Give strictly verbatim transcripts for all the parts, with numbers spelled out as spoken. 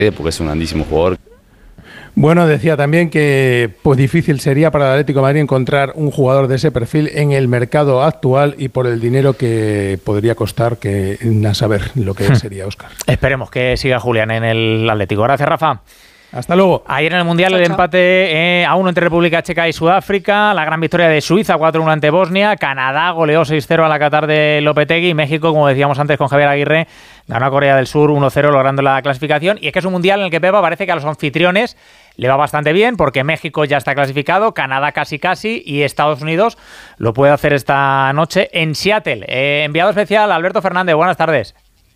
porque es un grandísimo jugador. Bueno, decía también que pues difícil sería para el Atlético de Madrid encontrar un jugador de ese perfil en el mercado actual y por el dinero que podría costar, que a saber lo que sería, Óscar. Esperemos que siga Julián en el Atlético. Gracias, Rafa. Hasta luego. Ayer en el Mundial Chao, el chao. empate eh, a uno entre República Checa y Sudáfrica, la gran victoria de Suiza cuatro uno ante Bosnia, Canadá goleó seis cero a la Qatar de Lopetegui y México, como decíamos antes con Javier Aguirre, ganó a Corea del Sur uno cero logrando la clasificación. Y es que es un Mundial en el que, Pepa, parece que a los anfitriones le va bastante bien porque México ya está clasificado, Canadá casi casi y Estados Unidos lo puede hacer esta noche en Seattle. Eh, enviado especial Alberto Fernández, buenas tardes.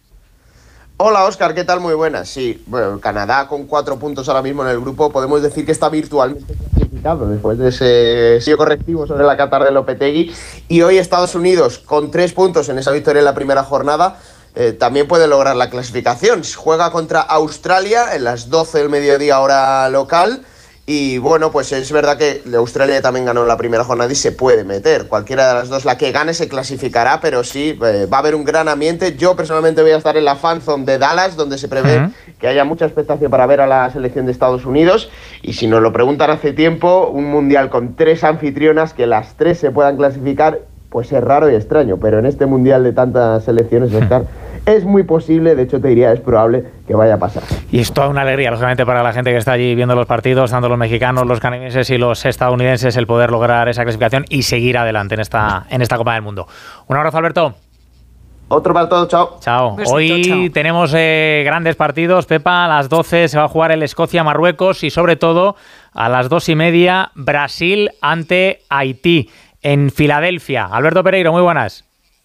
Hola Óscar, ¿qué tal? Muy buenas. Sí, bueno, Canadá con cuatro puntos ahora mismo en el grupo, podemos decir que está virtualmente clasificado después de ese sello correctivo sobre la Qatar de Lopetegui. Y hoy Estados Unidos con tres puntos en esa victoria en la primera jornada eh, también puede lograr la clasificación. Juega contra Australia en las doce del mediodía hora local. Y bueno, pues es verdad que Australia también ganó la primera jornada y se puede meter. Cualquiera de las dos, la que gane se clasificará, pero sí, eh, va a haber un gran ambiente. Yo personalmente voy a estar en la Fan Zone de Dallas, donde se prevé uh-huh. que haya mucha expectación para ver a la selección de Estados Unidos. Y si nos lo preguntan hace tiempo, un mundial con tres anfitrionas, que las tres se puedan clasificar, pues es raro y extraño. Pero en este mundial de tantas selecciones, Oscar, es muy posible, de hecho te diría, es probable que vaya a pasar. Y es toda una alegría, lógicamente, para la gente que está allí viendo los partidos, tanto los mexicanos, los canadienses y los estadounidenses, el poder lograr esa clasificación y seguir adelante en esta, en esta Copa del Mundo. Un abrazo, Alberto. Otro para todos, chao. Chao. Besito, Hoy chao. tenemos eh, grandes partidos, Pepa, a las doce se va a jugar el Escocia-Marruecos y sobre todo a las dos y media Brasil ante Haití en Filadelfia. Alberto Pereiro, muy buenas.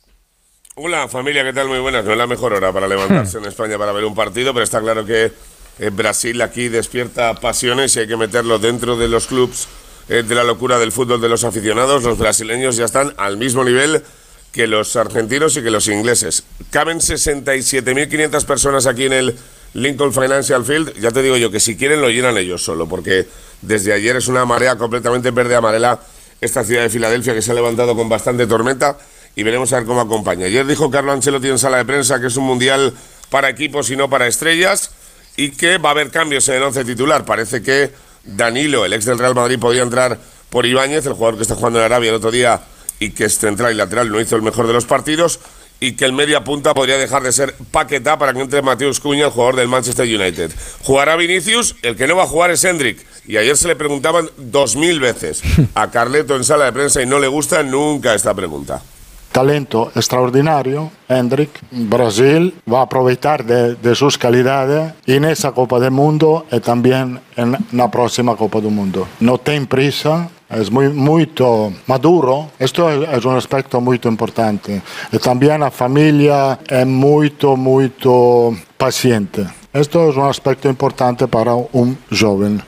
Hola familia, ¿qué tal? Muy buenas. No es la mejor hora para levantarse en España para ver un partido, pero está claro que eh, Brasil aquí despierta pasiones y hay que meterlo dentro de los clubs eh, de la locura del fútbol de los aficionados. Los brasileños ya están al mismo nivel que los argentinos y que los ingleses. Caben sesenta y siete mil quinientas personas aquí en el Lincoln Financial Field. Ya te digo yo que si quieren lo llenan ellos solo, porque desde ayer es una marea completamente verde-amarela esta ciudad de Filadelfia, que se ha levantado con bastante tormenta. Y veremos a ver cómo acompaña. Ayer dijo Carlo Ancelotti en sala de prensa que es un mundial para equipos y no para estrellas y que va a haber cambios en el once titular. Parece que Danilo, el ex del Real Madrid, podría entrar por Ibáñez, el jugador que está jugando en Arabia el otro día y que es central y lateral, no hizo el mejor de los partidos, y que el media punta podría dejar de ser Paquetá para que entre Mateus Cunha, el jugador del Manchester United. Jugará Vinicius, el que no va a jugar es Endrick. Y ayer se le preguntaban dos mil veces a Carleto en sala de prensa y no le gusta nunca esta pregunta. Talento extraordinario, Endrick. Brasil va a aprovechar de, de sus calidades en esa Copa del Mundo y también en la próxima Copa del Mundo. No tiene prisa, es muy, muy maduro. Esto es, es un aspecto muy importante. Y también la familia es muy, muy paciente. Esto es un aspecto importante para un joven.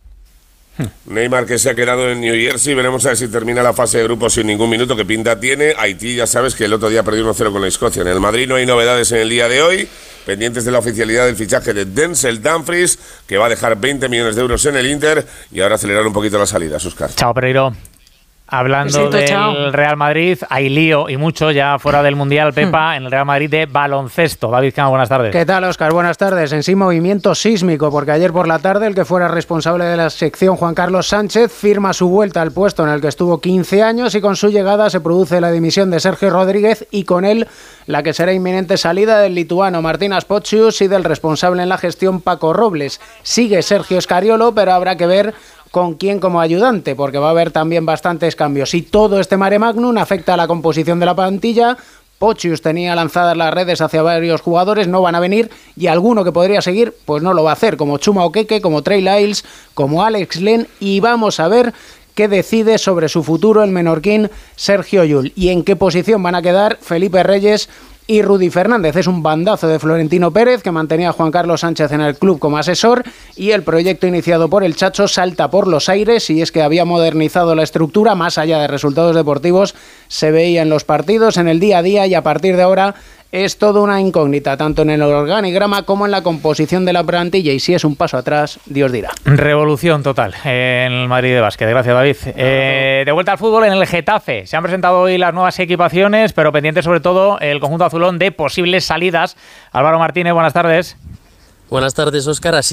Neymar, que se ha quedado en New Jersey, veremos a ver si termina la fase de grupos sin ningún minuto, que pinta tiene. Haití, ya sabes que el otro día perdió uno cero con la Escocia. En el Madrid no hay novedades en el día de hoy, pendientes de la oficialidad del fichaje de Denzel Dumfries, que va a dejar veinte millones de euros en el Inter, y ahora acelerar un poquito la salida, Óscar. Chao, Pereiro. Hablando Besito, del chao. Real Madrid, hay lío y mucho ya fuera del Mundial, Pepa, hmm. en el Real Madrid de baloncesto. David Cama, buenas tardes. ¿Qué tal, Óscar? Buenas tardes. En sí, movimiento sísmico, porque ayer por la tarde el que fuera responsable de la sección, Juan Carlos Sánchez, firma su vuelta al puesto en el que estuvo quince años y con su llegada se produce la dimisión de Sergio Rodríguez y con él la que será inminente salida del lituano Martynas Pocius y del responsable en la gestión, Paco Robles. Sigue Sergio Scariolo, pero habrá que ver con quién como ayudante, porque va a haber también bastantes cambios. Y todo este mare magnum afecta a la composición de la plantilla. Pocius tenía lanzadas las redes hacia varios jugadores, no van a venir, y alguno que podría seguir, pues no lo va a hacer, como Chuma Okeke, como Trey Lyles, como Alex Len, y vamos a ver qué decide sobre su futuro el menorquín Sergio Llull, y en qué posición van a quedar Felipe Reyes y Rudy Fernández. Es un bandazo de Florentino Pérez, que mantenía a Juan Carlos Sánchez en el club como asesor, y el proyecto iniciado por el Chacho salta por los aires, y es que había modernizado la estructura, más allá de resultados deportivos, se veía en los partidos, en el día a día, y a partir de ahora es toda una incógnita, tanto en el organigrama como en la composición de la plantilla, y si es un paso atrás, Dios dirá. Revolución total en el Madrid de básquet. Gracias, David. Eh, de vuelta al fútbol en el Getafe. Se han presentado hoy las nuevas equipaciones, pero pendiente sobre todo el conjunto azulón de posibles salidas. Álvaro Martínez, buenas tardes. Buenas tardes, Óscar. Así